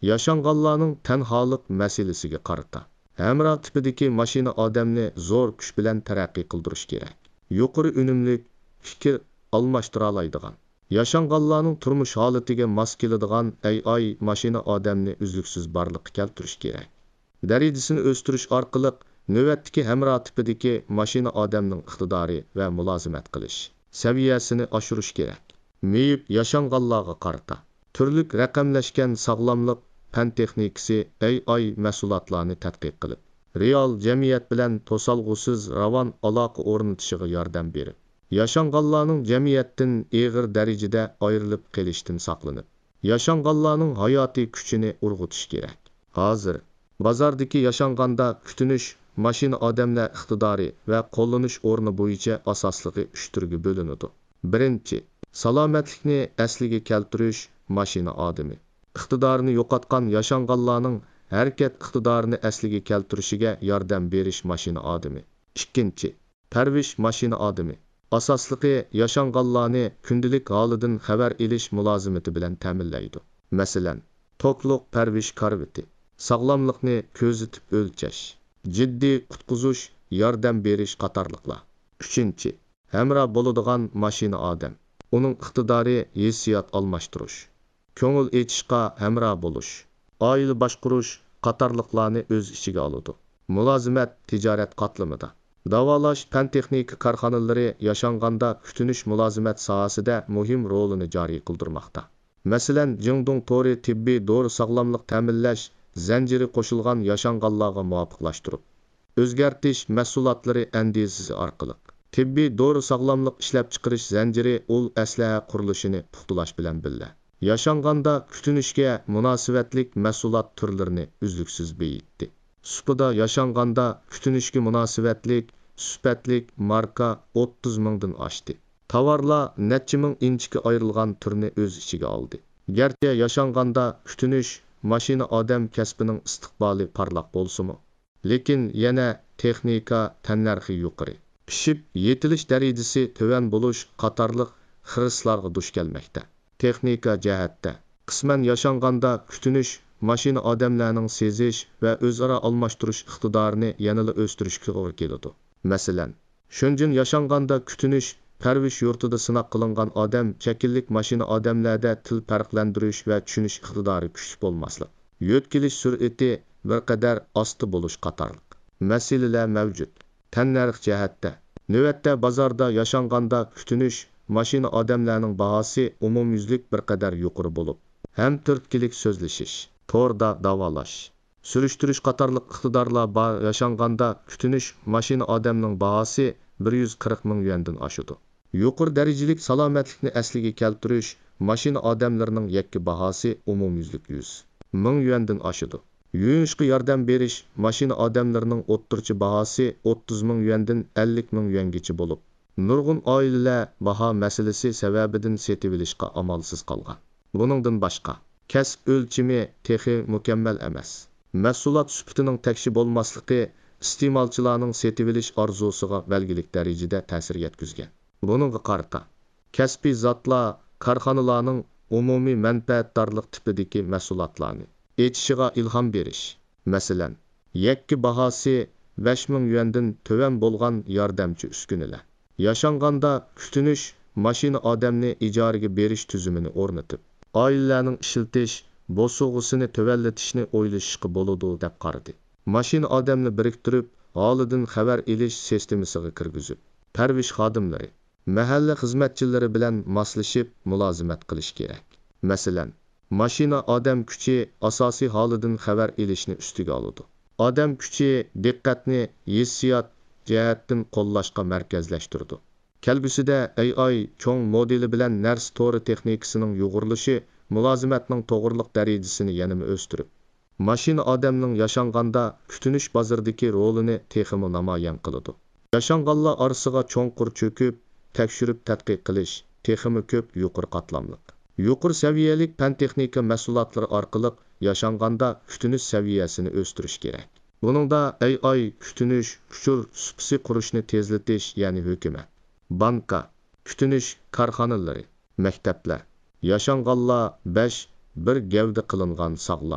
Yashanganlarning tanholik masalasiga qarata. Hamroh tipidagi mashina odamni zo'r kuch bilan taraqqiy qildirish kerak. Yuqori unumli fikr almashtira oladigan. Yashanganlarning turmush holatiga mos keladigan AI mashina odamni uzluksiz borliqqa keltirish kerak. Darajasini o'stirish orqali navbatdagi hamroh tipidagi mashina odamning iqtidori va mulozimat qilish saviyasini oshirish kerak. Meyib yashanganlarga qarata. Turlik raqamlashgan sog'lomlik fan texnikasi AI mahsulotlarni tadqiq qilib, real jamiyat bilan to'solg'usiz ravon aloqa o'rnatishiga yordam berib, yashanganlarning jamiyatdan og'ir darajada ayrilib qolishdan saqlanib, yashanganlarning hayotiy kuchini urg'utish kerak. Hozir bozordagi yashanganda kutinish mashina odamlar iqtidori va qo'llanish o'rni bo'yicha asosligi 3 turga bo'linadi. Birinchi, salomatlikni asliga keltirish mashina odami. Iqtidorini yo'qotgan yashanganlarning harakat iqtidorini asliga keltirishiga yordam berish mashina odami. Ikkinchi, parvish mashina odami. Asosligi yashanganlarni kundalik holidan xabar olish mulozimati bilan ta'minlaydi. Masalan, to'qliq parvish karviti, sog'lomlikni ko'zitib o'lchash, jiddiy qutqizish, yordam berish qatorliqlar. Uchinchi, hamroh bo'ladigan mashina odam. Uning iqtidori hissiyot almashtirish, ko'ngil etishga hamroh bo'lish, oila boshqarish qatorliqlarni o'z ichiga oladi. Mulozimat tijorat qatlamida. Davolash fan texnika korxonalari yashanganda kutinish mulozimat sohasida muhim rolini joriy qildirmoqda. Masalan, Jingdong to'ri tibbiy dori sog'lomlik ta'minlash zanjiri qo'shilgan yashanganlarga muvofiqlashtirib, o'zgartish mahsulotlari andizasi orqali tibbiy dori sog'lomlik ishlab chiqarish zanjiri ul aslaha qurilishini puxtalash bilan birga yashanganda kutinishga munosabatlik mahsulot turlarini uzluksiz beyitdi. Supada yashanganda kutinishga munosabatlik sifatlik marka 30 mingdan oshdi. Tovarlar necha ming inchga ayrilgan turni o'z ichiga oldi. Garchi yashanganda kutinish mashina odam kasbining istiqboli parlaq bo'lsa-mu, lekin yana texnika tannarxi yuqori, pishib yetilish darajasi tuvan bo'lish qatorliq xirrislarga duch kelmoqda. Texnika jihatda qisman yashanganda kutinish mashina odamlarning sezish va o'zaro almashtirish iqtidorini yanada o'stirishga to'g'ri keladi. Masalan, shunjin yashanganda kutinish parvish yurtida sinoq qilingan odam shakillik mashina odamlarda til farqlantirish va tushunish iqtidori kuchli bo'lmaslik, yo'tkilish sur'ati bir qadar osti bo'lish qatorliq masalalar mavjud. Tannarx jihatda navbatda bozorda yashanganda kutinish mashina odamlarning bahosi umumyuzlik bir qadar yuqori bo'lib, ham turtkilik so'zlashish, to'rda davolash, surishtirish qatorliq iqtidorlar bor yashanganda kutinish mashina odamning bahosi 140 ming yuandan oshadi. Yuqori darajalik salomatlikni asliga keltirish mashina odamlarining yakka bahosi umumyuzlik 100 ming yuandan oshadi. Yuyinishga yordam berish mashina odamlarining o'ttirchi bahosi 30 ming yuandan 50 ming yuangacha bo'lib, nurg'un oilalar baho masalasi sababidan setib olishga amalsiz qolgan. Buningdan boshqa, kasb o'lchimi texi mukammal emas. Mahsulot sifatining takshi bo'lmasligi iste'molchilarning setib olish orzusiga belgilik darajada ta'sir yetkazgan. Buningga qarata, kasbiy zotlar korxonalarning umumiy manfaatdorlik tipidagi mahsulotlarni etishiga ilhom berish. Masalan, yakki bahosi 5000 yuandan tuvan bo'lgan yordamchi uskunalar. Yashanganda kutinish mashina odamni ijaraga berish tuzumini o'rnatib, oilalarning ishiltish bosug'isini tuvallatishni o'ylashishga bo'ladi deb qaradi. Mashina odamni biriktirib, holidan xabar olish sistemasiga kirgizib, parvish xodimlari, mahalla xizmatchilari bilan moslashib mulozimat qilish kerak. Masalan, mashina odam kuchi asosiy holidan xabar olishni ustiga oladi. Odam kuchi diqqatni hissiyot jihatdan qo'llashga markazlashtirdi. Kelgusida AI cho'ng modeli bilan narsa to'ri texnikasining yo'g'irilishi mulozimatning to'g'riliq darajasini yanada o'stirib, mashina odamning yashanganda kutinish bozoridagi rolini texmi namoyon qiladi. Yashanganlar orasiga cho'nqur cho'kib, tekshirib tadqiq qilish texmi ko'p yuqori qatlamliq. Yuqori saviyalik fan texnika mahsulotlari orqali yashanganda kutinish saviyasini o'stirish kerak. Buningda AI kutinish kuchur supsi qurishni tezlatish, ya'ni hukumat, banka, kutinish korxonalari, maktablar, yashanganlar 5 bir gavda qilingan sog'lom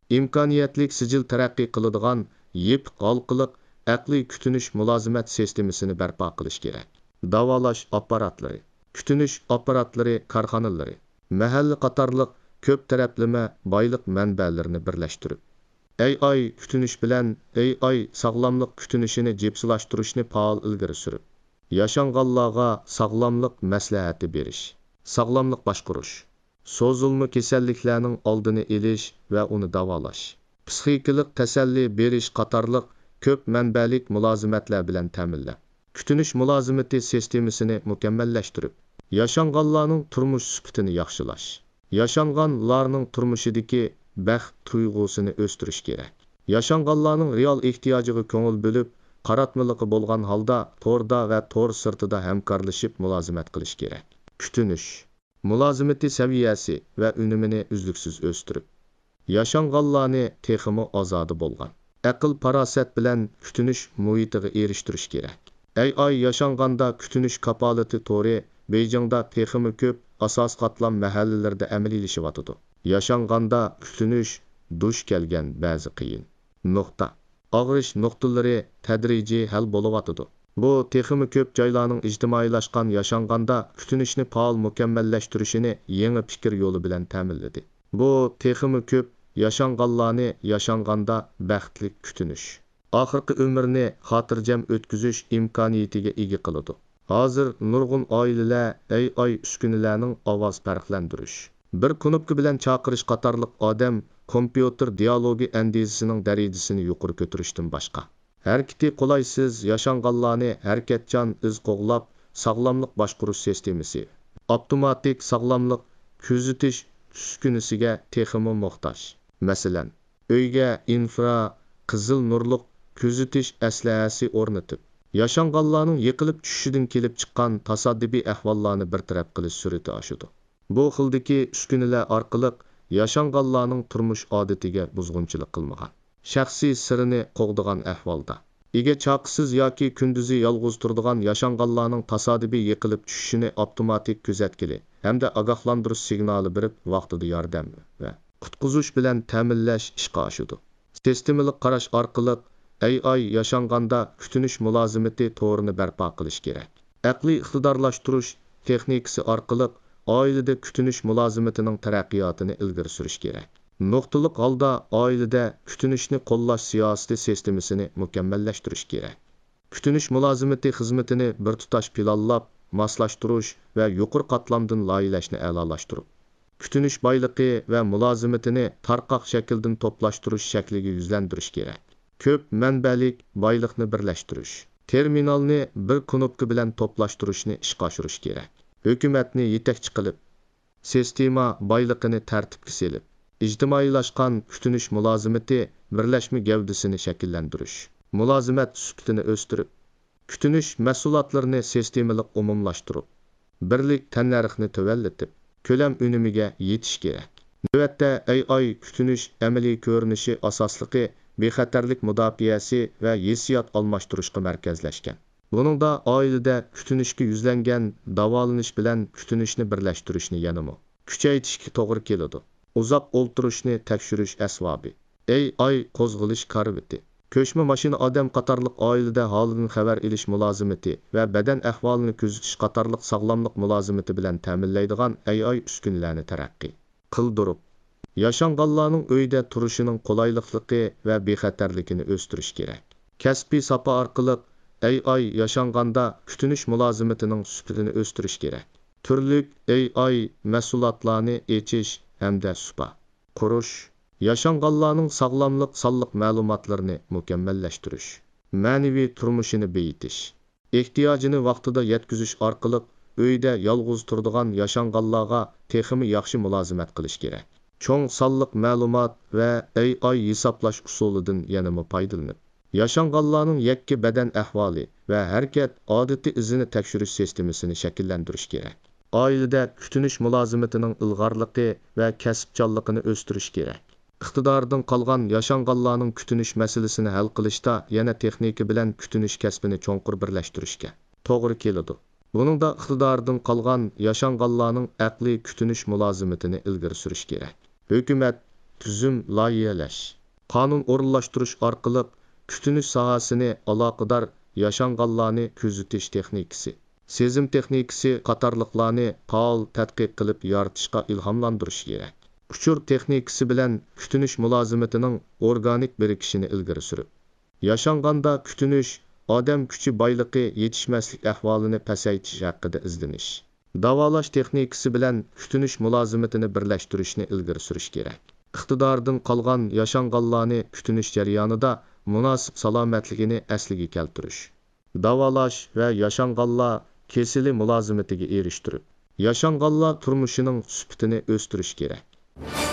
imkoniyatlik sijil taraqqiy qiladigan yepiq halqiliq aqliy kutunish mulozimat sistemasini barpo qilish kerak. Davolash apparatlari, kutunish apparatlari korxonalari, mahalla qatorliq ko'p taraflama boyliq manbalarini birlashtirib, AI kutunish bilan AI sog'lomlik kutunishini jepsilashtirishni faol ilgari surib, yashanganlarga sog'lomlik maslahati berish, sog'lomlik boshqarish, so'zilma kasalliklarning oldini olish va uni davolash, psixikalik tasalli berish qatorliq ko'p manbalik mulozimatlar bilan ta'minlab, kutunish mulozimati sistemasini mukammallashtirib, yashanganlarning turmush sifatini yaxshilash, yashanganlarning turmushidagi baxt tuyg'usini o'stirish kerak. Yashanganlarning real ehtiyojiga ko'ngil bo'lib, qaratmiliqi bo'lgan holda to'rda va to'r sirtida hamkorlashib mulozimat qilish kerak. Kutunish mulozimati saviyasi va unumini uzluksiz o'stirib, yashanganlarni texmi ozodi bo'lgan aql farosat bilan kutunish muhitiga erishtirish kerak. AI yashanganda kutunish kapolati to'ri Beyjingda texmi ko'p asos qatlam mahallalarda amaliylashayotidi. Yashanganda kutunish dush kelgan ba'zi qiyin nuqta og'rish nuqtalari tadrijiy hal bo'layotidi. Bu texmi ko'p joylarning ijtimoiylashgan yashanganda kutunishni faol mukammallashtirishini yangi fikr yo'li bilan ta'minladi. Bu texmi ko'p yashanganlarni yashanganda baxtli kutunish, oxirgi umrni xotirjam o'tkazish imkoniyatiga ega qiladi. Hozir nurg'un oilalar AI uskunalarning ovoz farqlantirish, bir knopka bilan chaqirish qatorliq odam kompyuter dialogi andizisining darajasini yuqori ko'tarishdan boshqa harakati qolaysiz yashanganlarni harakatchan iz qo'g'lab sog'lomlik boshqarush sistemasi, avtomatik sog'lomlik kuzatish uskunasiga texmi muhtoj. Masalan, uyga infra qizil nurliq kuzatish aslahasi o'rnatib, yashanganlarning yiqilib tushishidan kelib chiqqan tasoddifiy ahvollarni bartaraf qilish surati oshidi. Bu xildagi uskunalar orqali yashanganlarning turmush odatiga buzg'unchilik qilmagan, shaxsiy sirini qo'g'digan ahvolda, ega chaqisiz yoki kunduzi yolg'iz turadigan yashanganlarning tasodifiy yiqilib tushishini avtomatik kuzatkili hamda ogohlantirish signali berib vaqtida yordam va qutqizish bilan ta'minlash ishga oshidi. Sistemalik qarash orqali AI yashanganda kutunish mulozimati to'g'rini barpo qilish kerak. Aqliy iqtidorlashtirish texnikasi orqali oilada kutunish mulozimatining taraqqiyotini ilgari surish kerak. Nuqtaliq holda oilada kutunishni qo'llash siyosati sistemasini mukammallashtirish kerak. Kutunish mulozimati xizmatini bir tutash planlab, moslashtirish va yuqori qatlamdan loyihalashni a'lolashtirib, kutunish boyligi va mulozimatini tarqoq shakldan to'plashtirish shakliga yuzlantirish kerak. Ko'p manbalik boyliqni birlashtirish, terminalni bir knopka bilan to'plashtirishni ishga oshirish kerak. Hukumatni yetakchi qilib, sistema boyliqini tartibga solib, ijtimoiylashgan kutunish mulozimati birlashma gavdasini shakllantirish, mulozimat sifatini o'stirib, kutunish mahsulotlarini sistemalik umumlashtirib, birlik tannarxni tuvallatib, ko'lam unumiga yetish kerak. Navbatda AI kutunish amaliy ko'rinishi asosligi bexatarlik mudofaasi va hissiyot almashtirishga markazlashgan. Buningda oilada kutunishga yuzlangan davolanish bilan kutunishni birlashtirishni yanamo kuchaytirishga to'g'ri keladi. Uzoq o'ltirishni tekshirish asbobi, AI qo'zg'alish karviti, ko'chma mashina odam qatorliq oilada holidan xabar olish mulozimati va badan ahvolini kuzatish qatorliq sog'lomlik mulozimati bilan ta'minlaydigan AI uskunalarni taraqqiy qildirib, yashanganlarning uyda turishining qulaylikligi va bexatarligini o'stirish kerak. Kasbiy soha orqali AI yashanganda kutunish mulozimatining sifatini o'stirish kerak. Turli AI mahsulotlarni echish hamda supa qurish, yashanganlarning sog'lomlik sonliq ma'lumotlarini mukammallashtirish, ma'naviy turmushini beyitish, ehtiyojini vaqtida yetkazish orqali uyda yolg'iz turadigan yashanganlarga texmi yaxshi mulozimat qilish kerak. Cho'ng sonliq ma'lumot va AI hisoblash usulidan yanama foydalanib, yashanganlarning yakka badan ahvoli va harakat odatiy izini tekshirish sistemasini shakllantirish kerak. Oilada kutunish mulozimatining ilg'orligi va kasbchanligini o'stirish kerak. Iqtidordan qolgan yashanganlarning kutunish masalasini hal qilishda yana texnika bilan kutunish kasbini cho'nqur birlashtirishga to'g'ri keladi. Buningda iqtidordan qolgan yashanganlarning aqliy kutunish mulozimatini ilgari surish kerak. Hukumat tüzüm loyihalash, qonun o'rinlashtirish orqali kutinish sohasini aloqador yashanganlarni kuzatish texnikasi, sezim texnikasi qatorliqlarni faol tadqiq qilib yoritishga ilhomlantirish kerak. Uchur texnikasi bilan kutinish mulozimatining organik birikishini ilgari surib, yashanganda kutinish odam kuchi boyligi yetishmaslik ahvolini pasaytish haqida izlanish, davolash texnikasi bilan kutinish mulozimatini birlashtirishni ilgari surish kerak. Iqtidordan qolgan yashanganlarni kutinish jarayonida munosib salomatligini asliga keltirish, davolash va yashanganlar kesili mulozimatiga erishtirib, yashanganlar turmushining sifatini o'stirish kerak.